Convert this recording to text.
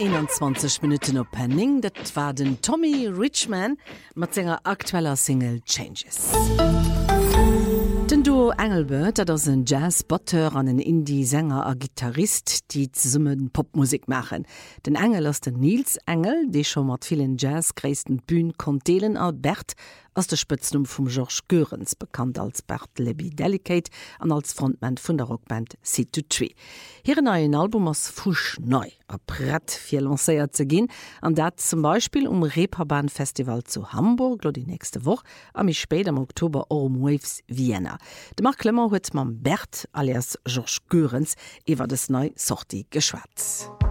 21 Minuten op Penning, dat war den Tommy Richman mat senger aktueller Single Changes. Den Duo Engelbert, dat ass een Jazzbatteur an en Indie-Sänger a Gitarrist, die summen Popmusik machen. Den Engel ass den Nils Engel, déi schon mat vielen Jazzgréisten Bühn kon deelen Albert, ass der Spëtznum vum George Görens, bekannt als Bert Lebby Delicate an als Frontman vun der Rockband C2Tree. Hier neuen Album ass fusch neu, a Brett fir lacéiert ze ginn, an dat zum Beispiel Reeperbahn Festival zu Hamburg, lo die nächste Woche, a mich spät am Oktober Aurum Waves Vienna. De Mark Klemmer huet mam Bert alias George Görens iwwer des neu Sorti geschwatz.